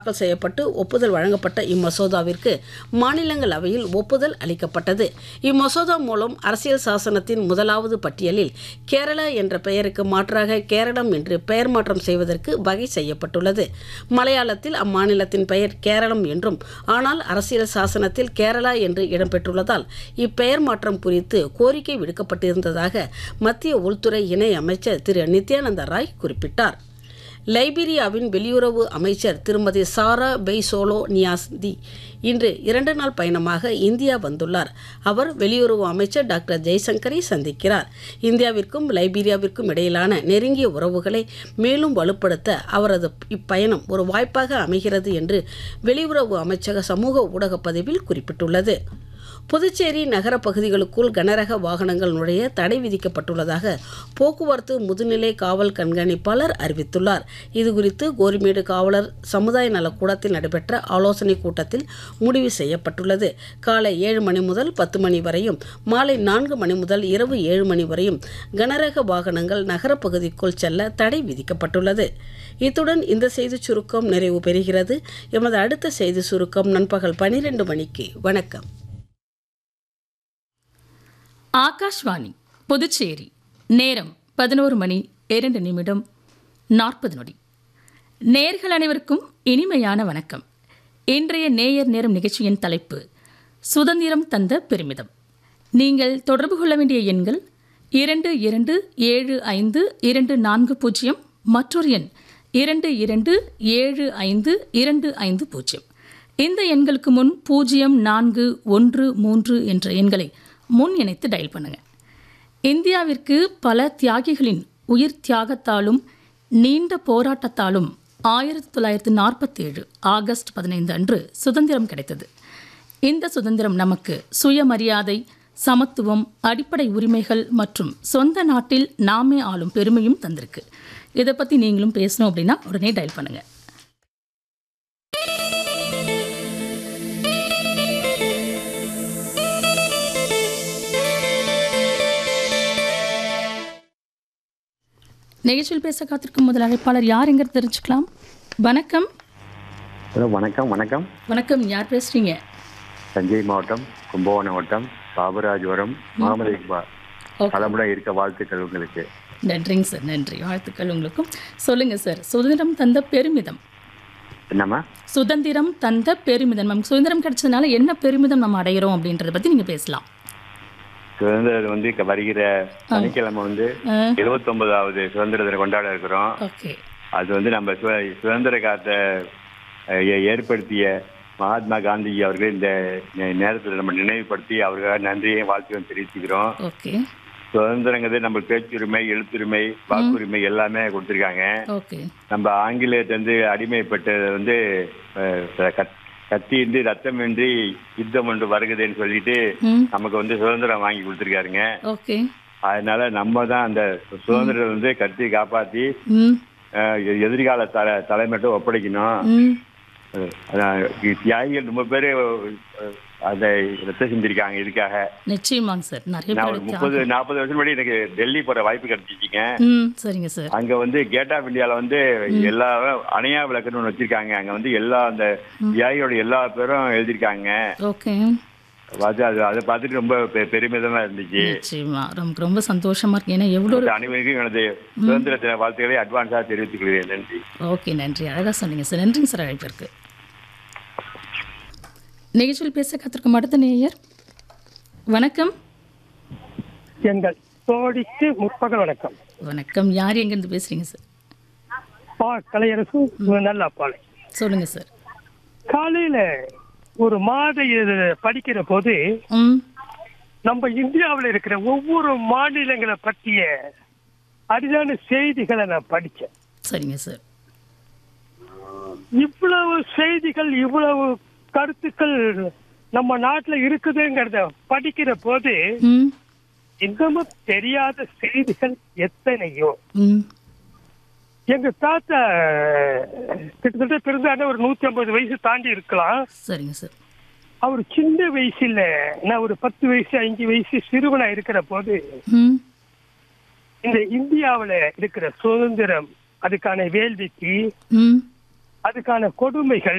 தாக்கல் செய்யப்பட்டு ஒப்புதல் வழங்கப்பட்ட இம்மசோதாவிற்கு மாநிலங்களவையில் ஒப்புதல் அளிக்கப்பட்டது. இம்மசோதா மூலம் அரசியல் சாசனத்தின் முதலாவது பட்டியலில் கேரளா என்ற பெயருக்கு மாற்றாக கேரளம் என்று பெயர் மாற்றம் செய்வதற்கு வகை செய்யப்பட்டுள்ளது. மலையாளத்தில் அம்மாநிலத்தின் பெயர் கேரளம் என்றும், ஆனால் அரசியல் சாசனத்தில் கேரளா என்று இடம்பெற்றுள்ளதால் இப்பெயர் மாற்றம் குறித்து கோரிக்கை விடுக்கப்பட்டிருந்ததாக மத்திய உள்துறை இணை அமைச்சர் திரு நித்யானந்த ராய் குறிப்பிட்டார். லைபீரியாவின் வெளியுறவு அமைச்சர் திருமதி சாரா பெய்சோலோ நியாஸ்தி இன்று 2 நாள் பயணமாக இந்தியா வந்துள்ளார். அவர் வெளியுறவு அமைச்சர் டாக்டர் ஜெய்சங்கரை சந்திக்கிறார். இந்தியாவிற்கும் லைபீரியாவிற்கும் இடையிலான நெருங்கிய உறவுகளை மேலும் வலுப்படுத்த அவரது இப்பயணம் ஒரு வாய்ப்பாக அமைகிறது என்று வெளியுறவு அமைச்சக சமூக ஊடக பதிவில் குறிப்பிட்டுள்ளது. புதுச்சேரி நகர பகுதிகளுக்குள் கனரக வாகனங்கள் நுழைய தடை விதிக்கப்பட்டுள்ளதாக போக்குவரத்து முதுநிலை காவல் கண்காணிப்பாளர் அறிவித்துள்ளார். இதுகுறித்து கோரிமேடு காவலர் சமுதாய நலக்கூடத்தில் நடைபெற்ற ஆலோசனைக் கூட்டத்தில் முடிவு செய்யப்பட்டுள்ளது. காலை 7 மணி முதல் 10 மணி வரையும், மாலை 4 மணி முதல் இரவு 7 மணி வரையும் கனரக வாகனங்கள் நகரப்பகுதிக்குள் செல்ல தடை விதிக்கப்பட்டுள்ளது. இத்துடன் இந்த செய்திச் சுருக்கம் நிறைவு பெறுகிறது. எமது அடுத்த செய்தி சுருக்கம் நண்பகல் 12 மணிக்கு. வணக்கம். ஆகாஷ்வாணி புதுச்சேரி. நேரம் 11:02:40. நேயர்கள் அனைவருக்கும் இனிமையான வணக்கம். இன்றைய நேயர் நேரம் நிகழ்ச்சியின் தலைப்பு சுதந்திரம் தந்த பெருமிதம். நீங்கள் தொடர்பு கொள்ள வேண்டிய எண்கள் 227524 மற்றொரு எண் 22752550. இந்த எண்களுக்கு முன் 0413 என்ற எண்களை முன் இணைத்து டயல் பண்ணுங்க. இந்தியாவிற்கு பல தியாகிகளின் உயிர் தியாகத்தாலும் நீண்ட போராட்டத்தாலும் 1947 ஆகஸ்ட் 15 அன்று சுதந்திரம் கிடைத்தது. இந்த சுதந்திரம் நமக்கு சுயமரியாதை, சமத்துவம், அடிப்படை உரிமைகள் மற்றும் சொந்த நாட்டில் நாமே ஆளும் பெருமையும் தந்திருக்கு. இதை பற்றி நீங்களும் பேசணும் அப்படின்னா உடனே டயல் பண்ணுங்க. நிகழ்ச்சியில் பேச காத்திருக்கும் முதல் அழைப்பாளர் யார் எங்கிறது தெரிஞ்சுக்கலாம். வணக்கம். வணக்கம். வணக்கம். வணக்கம். யார் பேசுறீங்க? தஞ்சை மாவட்டம் கும்பகோணம் வட்டம் பாபராஜபுரம் முகமது இக்பால். பலமுடன் இருக்க வாழ்த்துக்கள் உங்களுக்கு. நன்றிங்க சார். நன்றி. வாழ்த்துக்கள் உங்களுக்கும். சொல்லுங்க சார், சுதந்திரம் தந்த பெருமிதம். என்னம்மா? சுதந்திரம் தந்த பெருமிதம். நமக்கு சுதந்திரம் கிடைச்சதுனால என்ன பெருமிதம் நம்ம அடைகிறோம் அப்படின்றத பத்தி நீங்க பேசலாம். சுதந்திரம் வந்து வருகிற சனிக்கிழமை 29வது சுதந்திர தினம் கொண்டாட இருக்கிறோம். அது வந்து நம்ம சுதந்திர காலத்தை ஏற்படுத்திய மகாத்மா காந்தி அவர்கள் இந்த நேரத்தில் நம்ம நினைவுபடுத்தி அவர்கள் நன்றியை வாழ்த்துக்கள் தெரிவிச்சுக்கிறோம். சுதந்திரங்கிறது நம்ம பேச்சுரிமை, எழுத்துரிமை, வாக்குரிமை எல்லாமே கொடுத்துருக்காங்க. நம்ம ஆங்கிலேயத்தை அடிமைப்பட்டது வந்து கத்தியின்றி ரத்தமின்றி யுத்தம் ஒன்று வருகுதுன்னு சொல்லிட்டு நமக்கு வந்து சுதந்திரம் வாங்கி கொடுத்துருக்காருங்க. அதனால நம்ம தான் அந்த சுதந்திரம் வந்து கத்தி காப்பாத்தி எதிர்கால தலைமையிட்ட ஒப்படைக்கணும். தியாகிகள் ரொம்ப பேரு அதை ரத்த செஞ்சிருக்காங்க இதுக்காக. நிச்சயமாங்க சார். நிறைய 30-40 வருஷம் முன்னாடி எனக்கு டெல்லி போற வாய்ப்பு கிடைச்சிச்சுங்க. சரிங்க சார். அங்க வந்து கேட் ஆஃப் இந்தியால வந்து எல்லா அணையா விளக்குன்னு வச்சிருக்காங்க. அங்க வந்து எல்லா அந்த தியாகியோட எல்லா பேரும் எழுதிருக்காங்க. அதை பார்த்துட்டு ரொம்ப பெருமிதமா இருந்துச்சு. நமக்கு ரொம்ப சந்தோஷமா இருக்கு. ஏன்னா எவ்வளவு அனைவருக்கும் எனது சுதந்திர தின வாழ்த்துக்களை அட்வான்ஸா தெரிவித்துக் கொள்கிறேன். நன்றி. ஓகே, நன்றி. அழகா சொன்னீங்க சார். நன்றிங்க சார் அழைப்பிற்கு. நிகழ்ச்சியில் பேச காத்திருக்கும் அடுத்த நேயர். வணக்கம். எங்கள் தோழிக்கு முற்பகல் வணக்கம். வணக்கம். யார் எங்கிருந்து பேசுறீங்க சார்? கலையரசு நல்லா பாலை. சொல்லுங்க சார். காலையில ஒரு மாத படிக்கிற போது நம்ம இந்தியாவில் இருக்கிற ஒவ்வொரு மாநிலங்களை பற்றிய அரிதான செய்திகளை நான் படிச்சேன். சரிங்க சார். இவ்வளவு செய்திகள், இவ்வளவு கருத்துக்கள் நம்ம நாட்டுல இருக்குதுங்கிறத படிக்கிற போது இன்னமும் தெரியாத செய்திகள் எத்தனையோ. எங்க தாத்தா கிட்டத்தட்ட பிறந்தாண்ட ஒரு 150 வயசு தாண்டி இருக்கலாம். சரிங்க சார். அவர் சின்ன வயசுல, நான் ஒரு 10 வயசு 5 வயசு சிறுவனா இருக்கிற போது இந்த இந்தியாவில இருக்கிற சுதந்திரம், அதுக்கான வேள்விக்கு அதுக்கான கொடுமைகள்